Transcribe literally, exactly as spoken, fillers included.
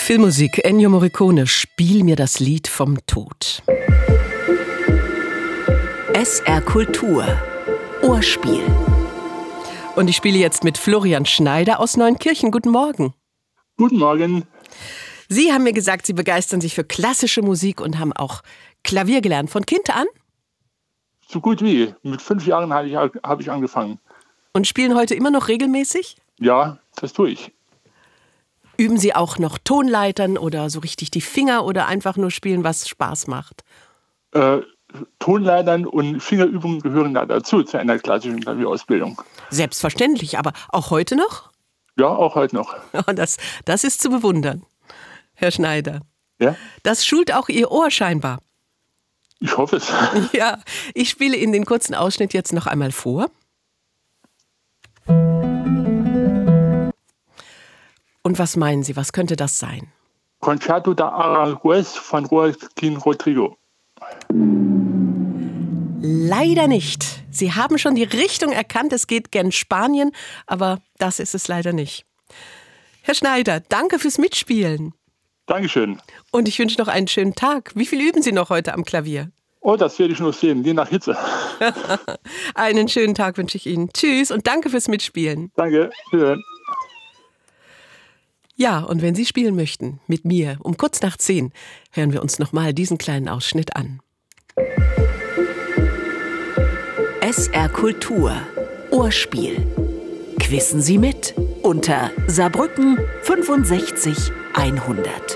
Filmmusik, Ennio Morricone, Spiel mir das Lied vom Tod. S R Kultur. Ohrspiel. Und ich spiele jetzt mit Florian Schneider aus Neunkirchen. Guten Morgen. Guten Morgen. Sie haben mir gesagt, Sie begeistern sich für klassische Musik und haben auch Klavier gelernt. Von Kind an? So gut wie. Mit fünf Jahren habe ich, hab ich angefangen. Und spielen heute immer noch regelmäßig? Ja, das tue ich. Üben Sie auch noch Tonleitern oder so richtig die Finger oder einfach nur spielen, was Spaß macht? Äh, Tonleitern und Fingerübungen gehören da dazu, zu einer klassischen Klavierausbildung. Selbstverständlich, aber auch heute noch? Ja, auch heute noch. Das, das ist zu bewundern, Herr Schneider. Ja? Das schult auch Ihr Ohr scheinbar. Ich hoffe es. Ja, ich spiele Ihnen den kurzen Ausschnitt jetzt noch einmal vor. Und was meinen Sie, was könnte das sein? Concerto de Aranjuez von Joaquín Rodrigo. Leider nicht. Sie haben schon die Richtung erkannt, es geht gern Spanien, aber das ist es leider nicht. Herr Schneider, danke fürs Mitspielen. Dankeschön. Und ich wünsche noch einen schönen Tag. Wie viel üben Sie noch heute am Klavier? Oh, das werde ich noch sehen, je nach Hitze. Einen schönen Tag wünsche ich Ihnen. Tschüss und danke fürs Mitspielen. Danke. Wiederhören. Ja, und wenn Sie spielen möchten, mit mir, um kurz nach zehn, hören wir uns nochmal diesen kleinen Ausschnitt an. S R Kultur. Ohrspiel. Quissen Sie mit unter Saarbrücken fünfundsechzig hundert.